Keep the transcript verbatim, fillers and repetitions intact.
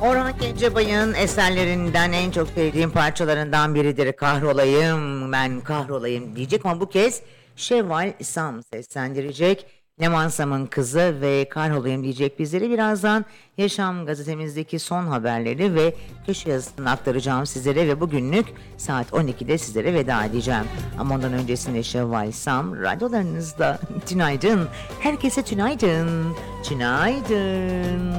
Orhan Gencebay'ın eserlerinden en çok sevdiğim parçalarından biridir. Kahrolayım, ben kahrolayım diyecek ama bu kez Şevval Sam seslendirecek. Leman Sam'ın kızı ve kahrolayım diyecek bizleri. Birazdan Yaşam gazetemizdeki son haberleri ve köşe yazısını aktaracağım sizlere ve bugünlük saat on ikide sizlere veda edeceğim. Ama ondan öncesinde Şevval Sam radyolarınızda. Tünaydın, herkese tünaydın, tünaydın.